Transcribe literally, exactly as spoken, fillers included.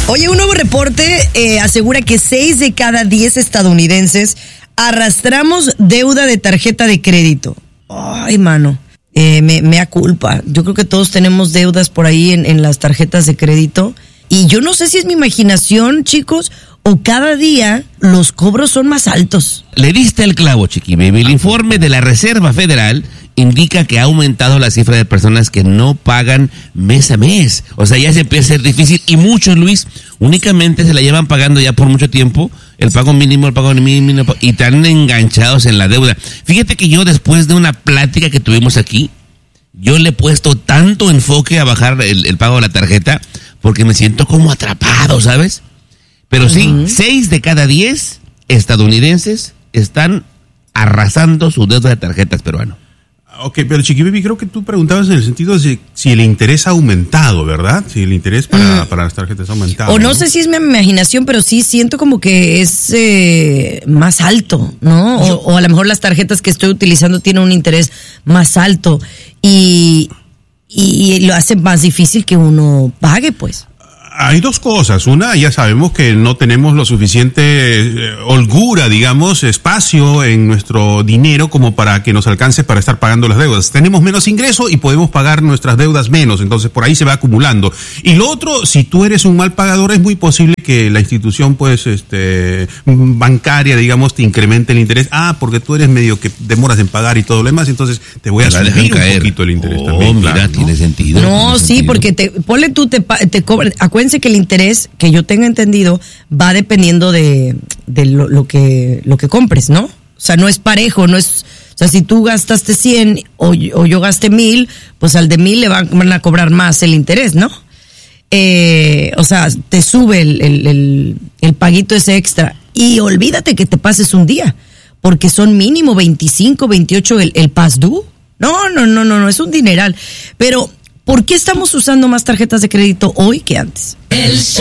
Oye, un nuevo reporte eh, asegura que seis de cada diez estadounidenses arrastramos deuda de tarjeta de crédito. Ay, mano, eh, me, me da culpa. Yo creo que todos tenemos deudas por ahí en, en las tarjetas de crédito. Y yo no sé si es mi imaginación, chicos, o cada día los cobros son más altos. Le diste el clavo, Chiqui Baby. El informe de la Reserva Federal indica que ha aumentado la cifra de personas que no pagan mes a mes. O sea, ya se empieza a ser difícil y muchos, Luis, únicamente se la llevan pagando ya por mucho tiempo, el pago mínimo, el pago mínimo, y están enganchados en la deuda. Fíjate que yo, después de una plática que tuvimos aquí, yo le he puesto tanto enfoque a bajar el, el pago de la tarjeta porque me siento como atrapado, ¿sabes? Pero sí, uh-huh. seis de cada diez estadounidenses están arrasando su deuda de tarjetas peruano. Ok, pero Chiqui Baby, creo que tú preguntabas en el sentido de si el interés ha aumentado, ¿verdad? Si el interés para, mm. para las tarjetas ha aumentado. O no, ¿no? sé si es mi imaginación, pero sí siento como que es eh, más alto, ¿no? O, o a lo mejor las tarjetas que estoy utilizando tienen un interés más alto y, y lo hace más difícil que uno pague, pues. Hay dos cosas. Una, ya sabemos que no tenemos lo suficiente eh, holgura, digamos, espacio en nuestro dinero como para que nos alcance para estar pagando las deudas. Tenemos menos ingreso y podemos pagar nuestras deudas menos, entonces por ahí se va acumulando. Y lo otro, si tú eres un mal pagador, es muy posible que la institución, pues, este, bancaria, digamos, te incremente el interés. Ah, porque tú eres medio que demoras en pagar y todo lo demás, entonces te voy a subir un poquito el interés oh, también. Mira, claro, ¿no? tiene sentido. No, tiene sí, sentido. porque te, ponle tú, te, te cobran, acuérdense que el interés, que yo tenga entendido, va dependiendo de, de lo, lo que lo que compres, ¿no? O sea, no es parejo, no es, o sea, si tú gastaste cien o, o yo gasté mil, pues al de mil le van, van a cobrar más el interés, ¿no? Eh, o sea, te sube el, el, el, el paguito ese extra y olvídate que te pases un día, porque son mínimo veinticinco, veintiocho el, el past due. No, no, no, no, no, es un dineral. Pero ¿por qué estamos usando más tarjetas de crédito hoy que antes? El